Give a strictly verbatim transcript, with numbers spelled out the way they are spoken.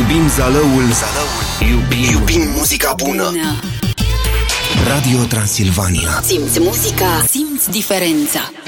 iubim Zalăul, Zalăul. Iubim, iubim muzica bună. bună Radio Transilvania. Simți muzica, simți diferența.